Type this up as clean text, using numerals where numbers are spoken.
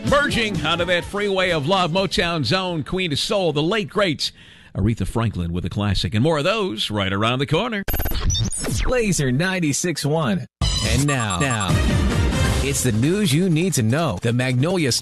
Merging onto that freeway of love, Motown's own Queen of Soul, the late great Aretha Franklin with a classic. And more of those right around the corner. Laser 96.1. And now, it's the news you need to know. The Magnolia